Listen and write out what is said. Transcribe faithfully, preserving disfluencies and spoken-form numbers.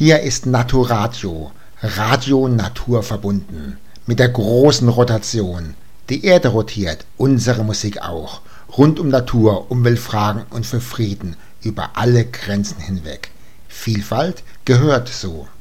Hier ist Naturatio, Radio Natur verbunden, mit der großen Rotation. Die Erde rotiert, unsere Musik auch, rund um Natur, Umweltfragen und für Frieden über alle Grenzen hinweg. Vielfalt gehört so.